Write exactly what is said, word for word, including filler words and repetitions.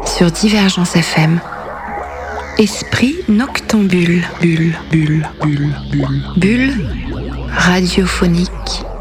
sur Divergence F M. Esprit noctambule, bulle, bulle, bulle, bulle, bulle radiophonique.